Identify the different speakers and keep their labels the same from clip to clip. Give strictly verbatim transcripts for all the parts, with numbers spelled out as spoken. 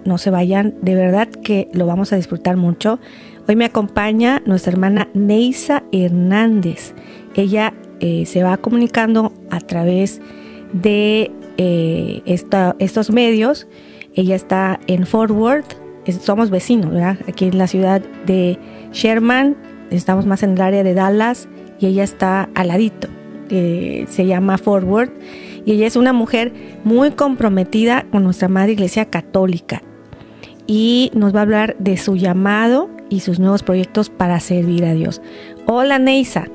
Speaker 1: no se vayan, de verdad que lo vamos a disfrutar mucho. Hoy me acompaña nuestra hermana Neisa Hernández. Ella eh, se va comunicando a través de eh, esta, estos medios. Ella está en Fort Worth, es, somos vecinos, ¿verdad? Aquí en la ciudad de Sherman, estamos más en el área de Dallas y ella está al ladito, eh, se llama Fort Worth, y ella es una mujer muy comprometida con nuestra Madre Iglesia Católica y nos va a hablar de su llamado y sus nuevos proyectos para servir a Dios. Hola, Neisa.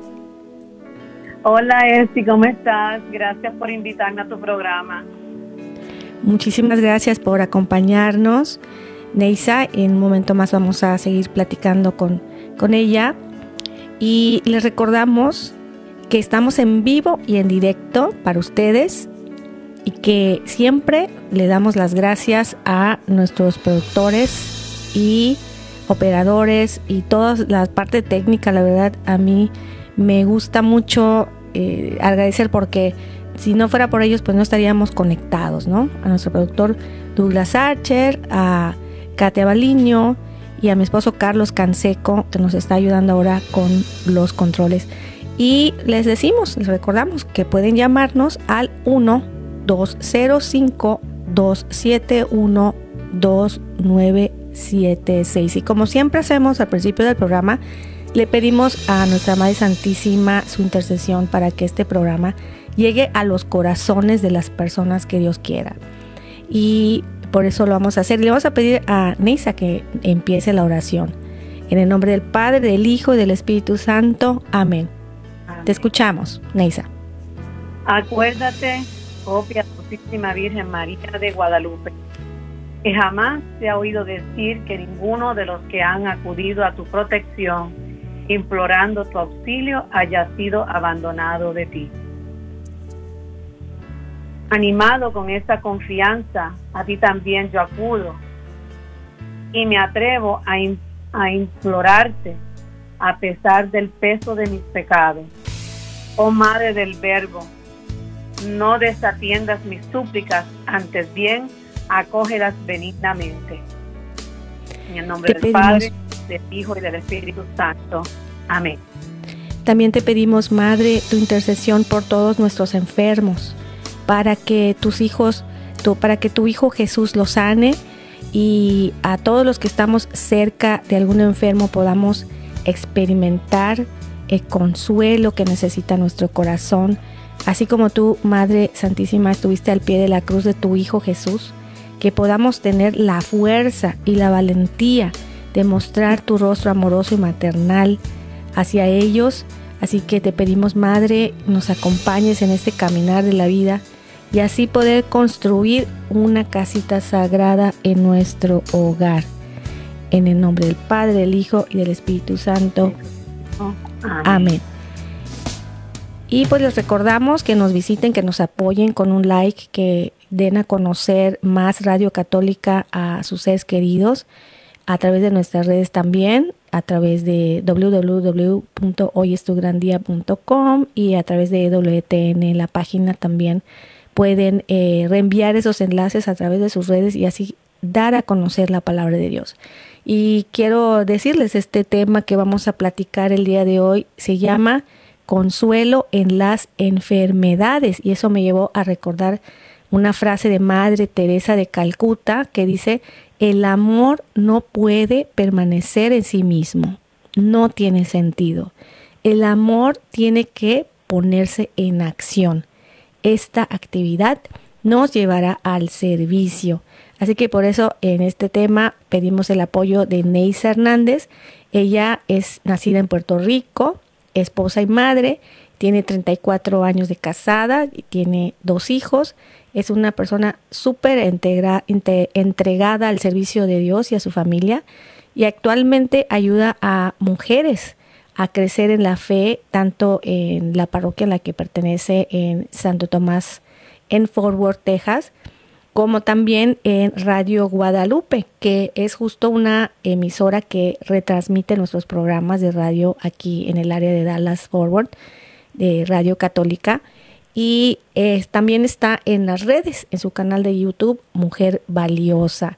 Speaker 2: Hola, Esti, ¿cómo estás? Gracias por invitarme a tu programa.
Speaker 1: Muchísimas gracias por acompañarnos, Neisa. En un momento más vamos a seguir platicando con, con ella. Y les recordamos que estamos en vivo y en directo para ustedes y que siempre le damos las gracias a nuestros productores y operadores y toda la parte técnica. La verdad, a mí me gusta mucho eh, agradecer, porque si no fuera por ellos, pues no estaríamos conectados, ¿no? A nuestro productor Douglas Archer, a Katia Baliño y a mi esposo Carlos Canseco, que nos está ayudando ahora con los controles. Y les decimos, les recordamos que pueden llamarnos al uno dos cero cinco dos siete uno dos nueve siete seis. Y como siempre hacemos al principio del programa, le pedimos a nuestra Madre Santísima su intercesión para que este programa llegue a los corazones de las personas que Dios quiera. Y por eso lo vamos a hacer. Le vamos a pedir a Neisa que empiece la oración. En el nombre del Padre, del Hijo y del Espíritu Santo. Amén. Amén. Te escuchamos, Neisa.
Speaker 2: Acuérdate, oh piadosísima Virgen María de Guadalupe, que jamás se ha oído decir que ninguno de los que han acudido a tu protección, implorando tu auxilio, haya sido abandonado de ti. Animado con esta confianza, a ti también yo acudo y me atrevo a, in, a implorarte a pesar del peso de mis pecados. Oh Madre del Verbo, no desatiendas mis súplicas, antes bien, acógelas benignamente. En el nombre del Padre, del Hijo y del Espíritu Santo. Amén.
Speaker 1: También te pedimos, Madre, tu intercesión por todos nuestros enfermos, para que tus hijos, tu, para que tu Hijo Jesús los sane, y a todos los que estamos cerca de algún enfermo podamos experimentar el consuelo que necesita nuestro corazón, así como tú, Madre Santísima, estuviste al pie de la cruz de tu Hijo Jesús, que podamos tener la fuerza y la valentía de mostrar tu rostro amoroso y maternal hacia ellos. Así que te pedimos, Madre, nos acompañes en este caminar de la vida y así poder construir una casita sagrada en nuestro hogar. En el nombre del Padre, del Hijo y del Espíritu Santo. Amén. Amén. Y pues les recordamos que nos visiten, que nos apoyen con un like, que den a conocer más Radio Católica a sus seres queridos a través de nuestras redes también, a través de doble u doble u doble u punto hoy es tu gran día punto com y a través de W T N, la página también. Pueden eh, reenviar esos enlaces a través de sus redes y así dar a conocer la palabra de Dios. Y quiero decirles, este tema que vamos a platicar el día de hoy se llama Consuelo en las enfermedades, y eso me llevó a recordar una frase de Madre Teresa de Calcuta que dice: el amor no puede permanecer en sí mismo, no tiene sentido. El amor tiene que ponerse en acción. Esta actividad nos llevará al servicio. Así que por eso en este tema pedimos el apoyo de Neisa Hernández. Ella es nacida en Puerto Rico, esposa y madre, tiene treinta y cuatro años de casada y tiene dos hijos. Es una persona súper entregada al servicio de Dios y a su familia, y actualmente ayuda a mujeres a crecer en la fe, tanto en la parroquia en la que pertenece en Santo Tomás, en Fort Worth, Texas, como también en Radio Guadalupe, que es justo una emisora que retransmite nuestros programas de radio aquí en el área de Dallas, Fort Worth, de Radio Católica. Y eh, también está en las redes, en su canal de YouTube, Mujer Valiosa.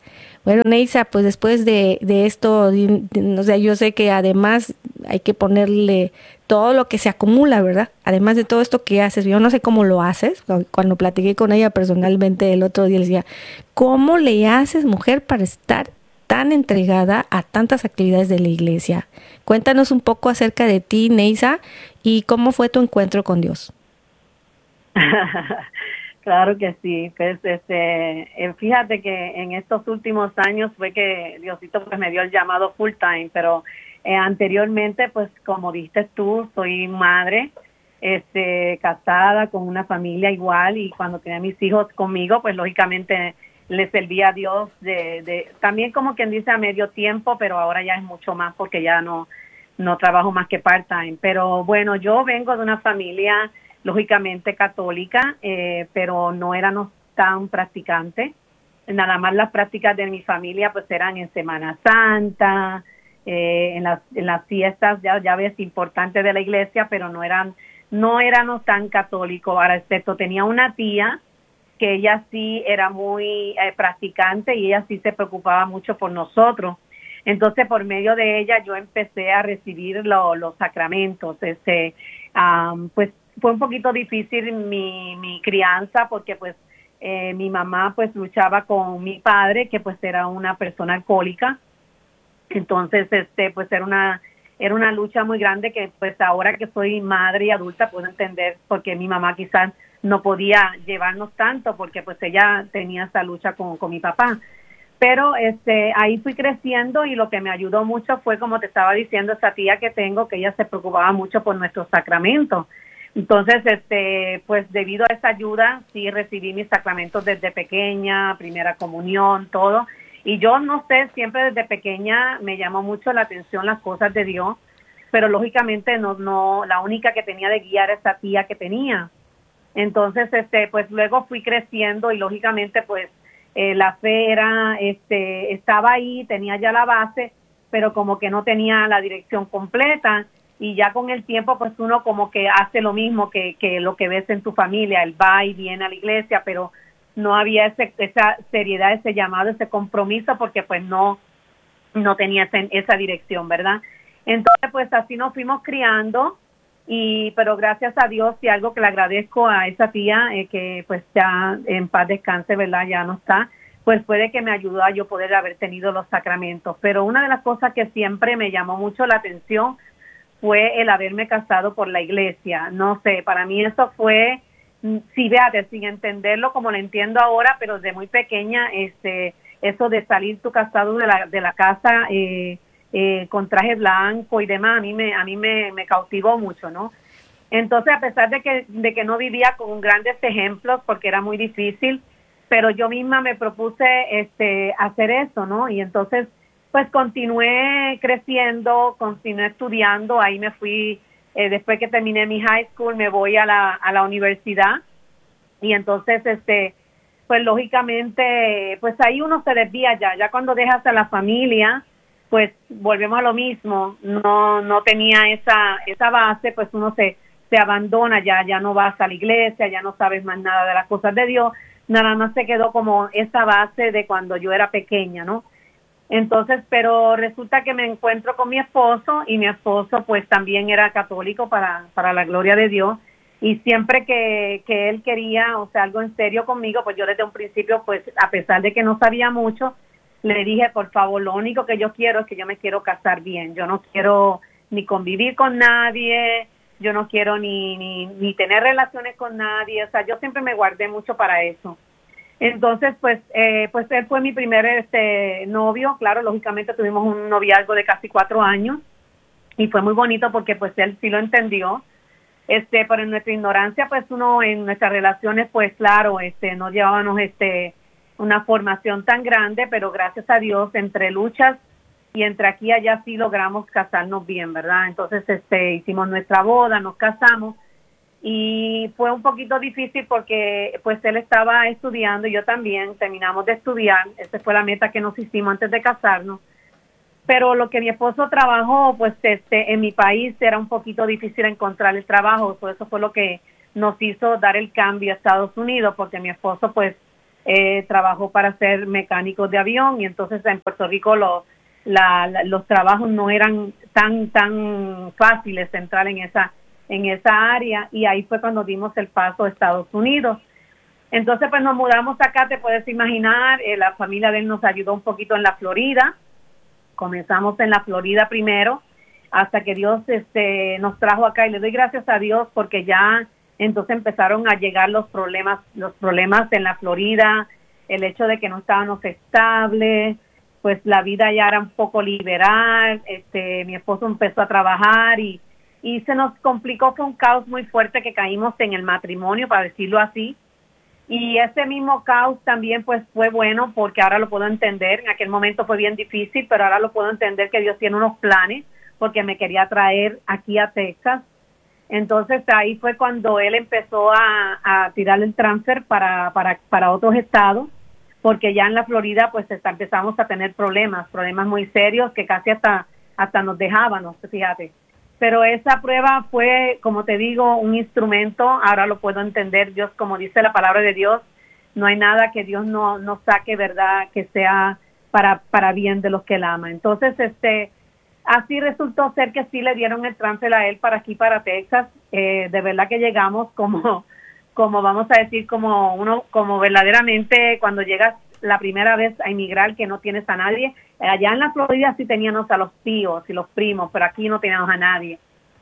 Speaker 1: Bueno, Neisa, pues después de, de esto, de- de- o sea, yo sé que además hay que ponerle todo lo que se acumula, ¿verdad? Además de todo esto que haces, yo no sé cómo lo haces. cu- Cuando platiqué con ella personalmente el otro día, le decía, ¿cómo le haces, mujer, para estar tan entregada a tantas actividades de la iglesia? Cuéntanos un poco acerca de ti, Neisa, y cómo fue tu encuentro con Dios.
Speaker 2: Claro que sí, pues este, eh, fíjate que en estos últimos años fue que Diosito pues me dio el llamado full time, pero eh, anteriormente pues como viste tú, soy madre, este, casada con una familia igual y cuando tenía mis hijos conmigo pues lógicamente le servía a Dios de, de, también como quien dice a medio tiempo, pero ahora ya es mucho más porque ya no, no trabajo más que part time, pero bueno, yo vengo de una familia lógicamente católica, eh, pero no éramos tan practicantes. Nada más las prácticas de mi familia pues eran en Semana Santa, eh, en, las, en las fiestas, ya, ya ves, importantes de la iglesia, pero no eran, no éramos tan católicos. Ahora, excepto tenía una tía que ella sí era muy eh, practicante y ella sí se preocupaba mucho por nosotros. Entonces, por medio de ella, yo empecé a recibir lo, los sacramentos. Este, um, pues fue un poquito difícil mi, mi crianza porque pues eh, mi mamá pues luchaba con mi padre que pues era una persona alcohólica. Entonces, este, pues era una era una lucha muy grande que pues ahora que soy madre y adulta puedo entender porque mi mamá quizás no podía llevarnos tanto porque pues ella tenía esa lucha con, con mi papá. Pero este ahí fui creciendo y lo que me ayudó mucho fue, como te estaba diciendo, esa tía que tengo, que ella se preocupaba mucho por nuestros sacramentos. Entonces, este, pues debido a esa ayuda, sí recibí mis sacramentos desde pequeña, primera comunión, todo. Y yo no sé, siempre desde pequeña me llamó mucho la atención las cosas de Dios, pero lógicamente no, no, la única que tenía de guía era esa tía que tenía. Entonces, este, pues luego fui creciendo y lógicamente, pues eh, la fe era, este, estaba ahí, tenía ya la base, pero como que no tenía la dirección completa y ya con el tiempo, pues uno como que hace lo mismo que, que lo que ves en tu familia, él va y viene a la iglesia, pero no había ese, esa seriedad, ese llamado, ese compromiso, porque pues no, no tenía ese, esa dirección, ¿verdad? Entonces, pues así nos fuimos criando. Y pero gracias a Dios y algo que le agradezco a esa tía eh, que pues ya en paz descanse, verdad, ya no está, pues puede que me ayudó a yo poder haber tenido los sacramentos. Pero una de las cosas que siempre me llamó mucho la atención fue el haberme casado por la iglesia. No sé, para mí eso fue, sí, véate, sin entenderlo como lo entiendo ahora, pero desde muy pequeña, este, eso de salir tu casado de la de la casa eh, Eh, con traje blanco y demás, a mí me a mí me, me cautivó mucho, ¿no? Entonces, a pesar de que de que no vivía con grandes ejemplos porque era muy difícil, pero yo misma me propuse este hacer eso, ¿no? Y entonces, pues continué creciendo, continué estudiando, ahí me fui eh, después que terminé mi high school, me voy a la a la universidad y entonces este pues lógicamente, pues ahí uno se desvía ya, ya cuando dejas a la familia, pues volvemos a lo mismo, no no tenía esa esa base, pues uno se se abandona, ya ya no vas a la iglesia, ya no sabes más nada de las cosas de Dios, nada más se quedó como esa base de cuando yo era pequeña, ¿no? Entonces, pero resulta que me encuentro con mi esposo y mi esposo pues también era católico para para la gloria de Dios y siempre que que él quería, o sea, algo en serio conmigo, pues yo desde un principio pues a pesar de que no sabía mucho, le dije, por favor, lo único que yo quiero es que yo me quiero casar bien. Yo no quiero ni convivir con nadie, yo no quiero ni, ni, ni tener relaciones con nadie. O sea, yo siempre me guardé mucho para eso. Entonces, pues, eh, pues él fue mi primer este novio. Claro, lógicamente tuvimos un noviazgo de casi cuatro años y fue muy bonito porque pues él sí lo entendió. Este, pero en nuestra ignorancia, pues uno en nuestras relaciones, pues claro, este, no llevábamos este una formación tan grande, pero gracias a Dios, entre luchas y entre aquí y allá sí logramos casarnos bien, ¿verdad? Entonces, este, hicimos nuestra boda, nos casamos y fue un poquito difícil porque pues él estaba estudiando y yo también, terminamos de estudiar, esa fue la meta que nos hicimos antes de casarnos, pero lo que mi esposo trabajó, pues este, en mi país era un poquito difícil encontrar el trabajo, por eso fue lo que nos hizo dar el cambio a Estados Unidos, porque mi esposo pues eh, trabajó para ser mecánico de avión y entonces en Puerto Rico lo, la, la, los trabajos no eran tan tan fáciles de entrar en esa en esa área y ahí fue cuando dimos el paso a Estados Unidos. Entonces pues nos mudamos acá, te puedes imaginar, eh, la familia de él nos ayudó un poquito en la Florida, comenzamos en la Florida primero, hasta que Dios este, nos trajo acá y le doy gracias a Dios porque ya entonces empezaron a llegar los problemas, los problemas en la Florida, el hecho de que no estábamos estables, pues la vida ya era un poco liberal, este, mi esposo empezó a trabajar y, y se nos complicó, fue un caos muy fuerte que caímos en el matrimonio, para decirlo así, y ese mismo caos también pues fue bueno porque ahora lo puedo entender, en aquel momento fue bien difícil, pero ahora lo puedo entender que Dios tiene unos planes porque me quería traer aquí a Texas. Entonces ahí fue cuando él empezó a, a tirar el transfer para, para, para otros estados, porque ya en la Florida pues está, empezamos a tener problemas, problemas muy serios que casi hasta, hasta nos dejábamos, fíjate. Pero esa prueba fue, como te digo, un instrumento, ahora lo puedo entender, Dios, como dice la palabra de Dios, no hay nada que Dios no, no saque, ¿verdad?, que sea para, para bien de los que él ama. Entonces, este, así resultó ser que sí le dieron el transfer a él para aquí, para Texas, eh, de verdad que llegamos como, como vamos a decir, como uno, como verdaderamente cuando llegas la primera vez a inmigrar que no tienes a nadie. Allá en la Florida sí teníamos a los tíos y los primos, pero aquí no teníamos a nadie.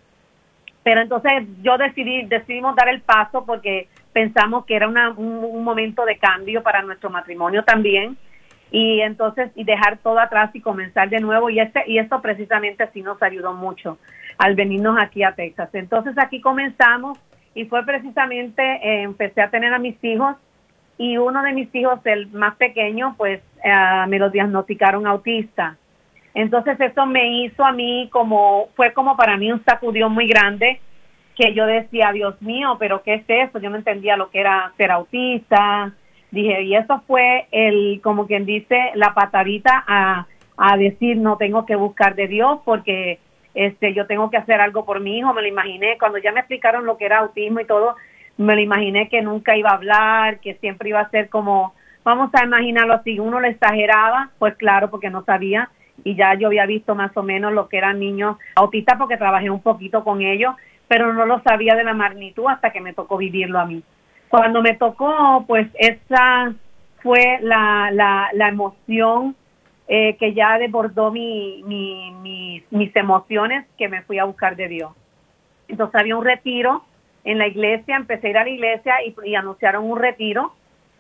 Speaker 2: Pero entonces yo decidí, decidimos dar el paso porque pensamos que era una, un, un momento de cambio para nuestro matrimonio también, y entonces y dejar todo atrás y comenzar de nuevo, y este y esto precisamente sí nos ayudó mucho al venirnos aquí a Texas. Entonces aquí comenzamos y fue precisamente, eh, empecé a tener a mis hijos. Y uno de mis hijos, el más pequeño, pues uh, me lo diagnosticaron autista. Entonces eso me hizo a mí como, fue como para mí un sacudón muy grande, que yo decía, Dios mío, pero ¿qué es eso? Yo no entendía lo que era ser autista. Dije, y eso fue el, como quien dice, la patadita a, a decir, no, tengo que buscar de Dios porque este, yo tengo que hacer algo por mi hijo. Me lo imaginé, cuando ya me explicaron lo que era autismo y todo, me lo imaginé que nunca iba a hablar, que siempre iba a ser como, vamos a imaginarlo así, uno le exageraba, pues claro, porque no sabía, y ya yo había visto más o menos lo que eran niños autistas porque trabajé un poquito con ellos, pero no lo sabía de la magnitud hasta que me tocó vivirlo a mí. Cuando me tocó, pues esa fue la, la, la emoción eh, que ya desbordó mi, mi, mi, mis emociones, que me fui a buscar de Dios. Entonces había un retiro en la iglesia, empecé a ir a la iglesia y, y anunciaron un retiro,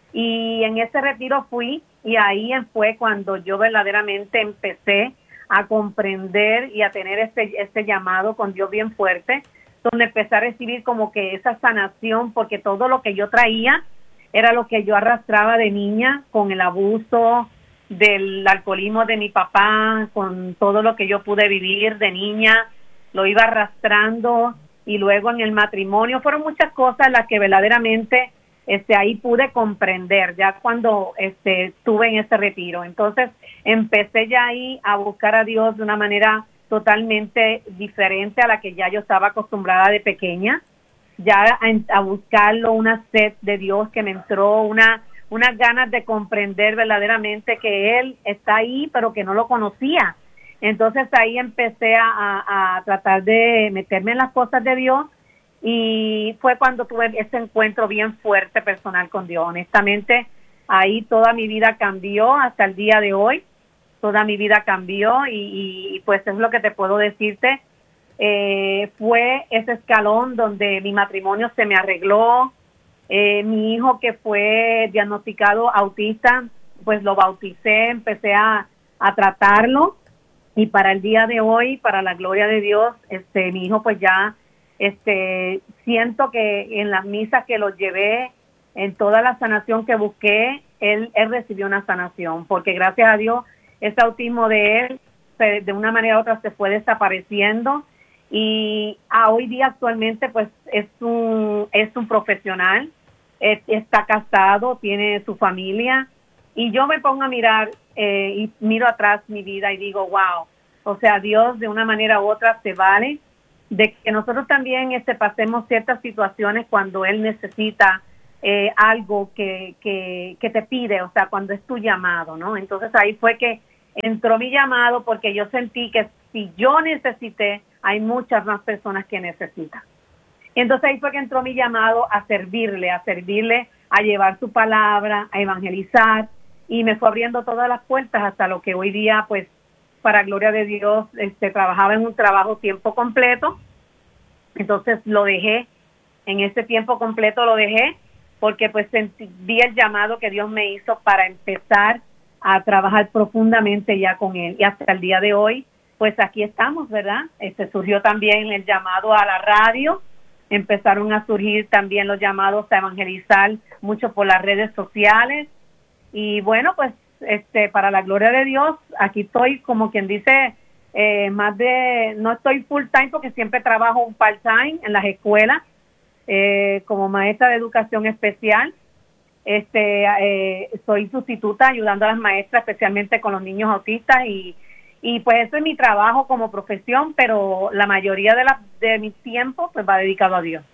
Speaker 2: y en ese retiro fui, y ahí fue cuando yo verdaderamente empecé a comprender y a tener este, este llamado con Dios bien fuerte, donde empecé a recibir como que esa sanación, porque todo lo que yo traía era lo que yo arrastraba de niña, con el abuso del alcoholismo de mi papá, con todo lo que yo pude vivir de niña, lo iba arrastrando. Y luego en el matrimonio fueron muchas cosas las que verdaderamente este ahí pude comprender ya cuando este estuve en ese retiro. Entonces empecé ya ahí a buscar a Dios de una manera totalmente diferente a la que ya yo estaba acostumbrada de pequeña, ya a, a buscarlo, una sed de Dios que me entró, una unas ganas de comprender verdaderamente que Él está ahí, pero que no lo conocía. Entonces ahí empecé a, a, a tratar de meterme en las cosas de Dios, y fue cuando tuve ese encuentro bien fuerte personal con Dios. Honestamente, ahí toda mi vida cambió hasta el día de hoy, toda mi vida cambió y, y pues es lo que te puedo decirte. Eh, fue ese escalón donde mi matrimonio se me arregló, eh, mi hijo que fue diagnosticado autista, pues lo bauticé, empecé a, a tratarlo. Y para el día de hoy, para la gloria de Dios, este, mi hijo pues ya, este, siento que en las misas que los llevé, en toda la sanación que busqué, él, él recibió una sanación, porque gracias a Dios, ese autismo de él, se, de una manera u otra se fue desapareciendo, y a hoy día actualmente pues es un, es un profesional, es, está casado, tiene su familia, y yo me pongo a mirar eh, y miro atrás mi vida y digo, wow, o sea, Dios de una manera u otra se vale de que nosotros también este, pasemos ciertas situaciones cuando Él necesita eh, algo que, que, que te pide, o sea, cuando es tu llamado, ¿no? Entonces ahí fue que entró mi llamado, porque yo sentí que si yo necesité, hay muchas más personas que necesitan. Entonces ahí fue que entró mi llamado a servirle, a servirle, a llevar su palabra, a evangelizar, y me fue abriendo todas las puertas hasta lo que hoy día, pues, para gloria de Dios, este, trabajaba en un trabajo tiempo completo. Entonces lo dejé, en ese tiempo completo lo dejé, porque pues sentí, vi el llamado que Dios me hizo para empezar a trabajar profundamente ya con Él. Y hasta el día de hoy, pues aquí estamos, ¿verdad? Este, surgió también el llamado a la radio, empezaron a surgir también los llamados a evangelizar mucho por las redes sociales. Y bueno, pues este, para la gloria de Dios, aquí estoy, como quien dice, eh, más de, no estoy full time porque siempre trabajo un part time en las escuelas, eh, como maestra de educación especial. Este, eh, soy sustituta ayudando a las maestras, especialmente con los niños autistas, y, y pues eso es mi trabajo como profesión, pero la mayoría de, la, de mi tiempo pues va dedicado a Dios.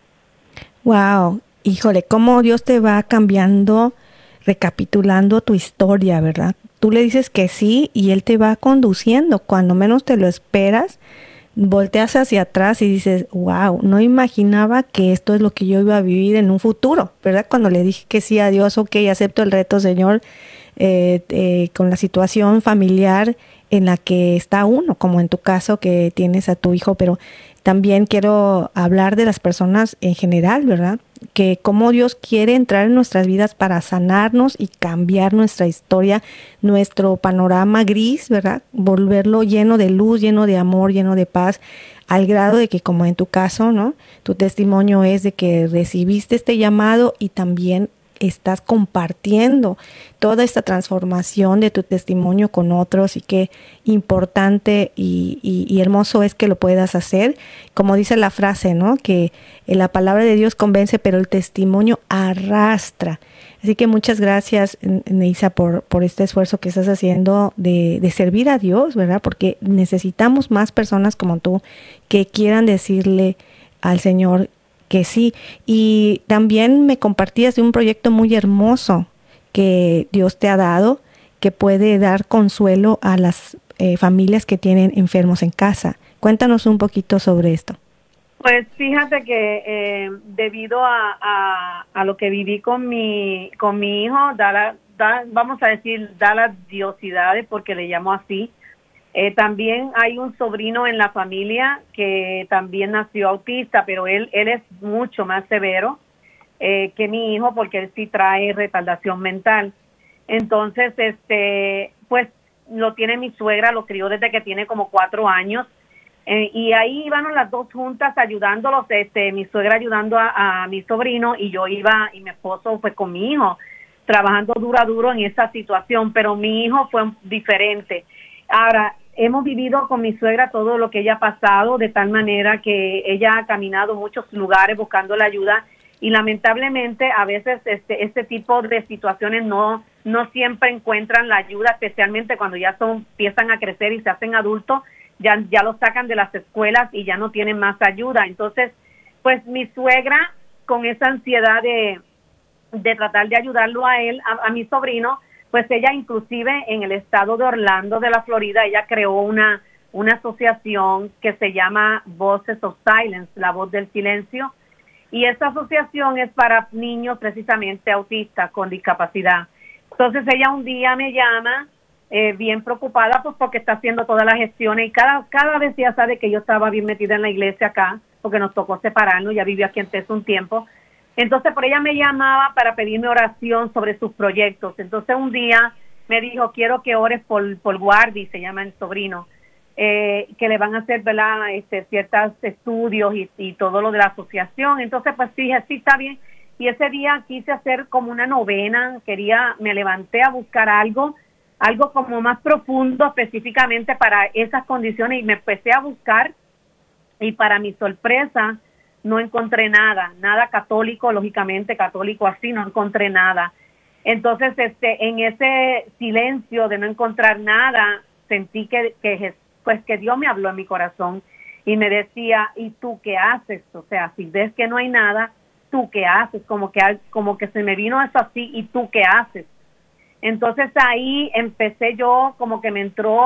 Speaker 1: Wow, híjole, cómo Dios te va cambiando, recapitulando tu historia, ¿verdad? Tú le dices que sí y Él te va conduciendo, cuando menos te lo esperas, volteas hacia atrás y dices, wow, no imaginaba que esto es lo que yo iba a vivir en un futuro, ¿verdad? Cuando le dije que sí a Dios, ok, acepto el reto, Señor, eh, eh, con la situación familiar en la que está uno, como en tu caso que tienes a tu hijo, pero también quiero hablar de las personas en general, ¿verdad? Que cómo Dios quiere entrar en nuestras vidas para sanarnos y cambiar nuestra historia, nuestro panorama gris, ¿verdad? Volverlo lleno de luz, lleno de amor, lleno de paz, al grado de que, como en tu caso, ¿no? Tu testimonio es de que recibiste este llamado y también estás compartiendo toda esta transformación de tu testimonio con otros, y qué importante y, y, y hermoso es que lo puedas hacer. Como dice la frase, ¿no? Que la palabra de Dios convence, pero el testimonio arrastra. Así que muchas gracias, Neisa, por, por este esfuerzo que estás haciendo de, de servir a Dios, ¿verdad? Porque necesitamos más personas como tú que quieran decirle al Señor que sí. Y también me compartías de un proyecto muy hermoso que Dios te ha dado, que puede dar consuelo a las eh, familias que tienen enfermos en casa. Cuéntanos un poquito sobre esto.
Speaker 2: Pues fíjate que eh, debido a, a, a lo que viví con mi con mi hijo, da la, da, vamos a decir, da las diosidades, porque le llamo así. Eh, también hay un sobrino en la familia que también nació autista, pero él él es mucho más severo eh, que mi hijo, porque él sí trae retardación mental. Entonces, este, pues lo tiene mi suegra, lo crió desde que tiene como cuatro años. Eh, y ahí íbamos las dos juntas ayudándolos, este, mi suegra ayudando a, a mi sobrino, y yo iba, y mi esposo pues con mi hijo, trabajando duro a duro en esa situación, pero mi hijo fue diferente. Ahora, hemos vivido con mi suegra todo lo que ella ha pasado, de tal manera que ella ha caminado muchos lugares buscando la ayuda, y lamentablemente a veces este, este tipo de situaciones no, no siempre encuentran la ayuda, especialmente cuando ya son, empiezan a crecer y se hacen adultos. Ya, ya los sacan de las escuelas y ya no tienen más ayuda. Entonces, pues mi suegra, con esa ansiedad de, de tratar de ayudarlo a él, a, a mi sobrino, pues ella inclusive en el estado de Orlando, de la Florida, ella creó una, una asociación que se llama Voices of Silence, la voz del silencio, y esta asociación es para niños precisamente autistas con discapacidad. Entonces ella un día me llama, Eh, bien preocupada, pues porque está haciendo todas las gestiones, y cada cada vez ya sabe que yo estaba bien metida en la iglesia acá, porque nos tocó separarnos, ya vivió aquí en Texas un tiempo. Entonces por ella me llamaba para pedirme oración sobre sus proyectos. Entonces un día me dijo, quiero que ores por, por Guardi, se llama el sobrino, eh, que le van a hacer, ¿verdad?, este, ciertos estudios y, y todo lo de la asociación. Entonces pues dije, sí, está bien. Y ese día quise hacer como una novena, quería, me levanté a buscar algo, algo como más profundo específicamente para esas condiciones, y me empecé a buscar, y para mi sorpresa no encontré nada, nada católico, lógicamente católico así, no encontré nada. Entonces, este, en ese silencio de no encontrar nada, sentí que, que pues que Dios me habló en mi corazón y me decía, ¿y tú qué haces? O sea, si ves que no hay nada, tú tú qué haces? Como que, como que se me vino eso así, ¿y tú qué haces? Entonces ahí empecé yo, como que me entró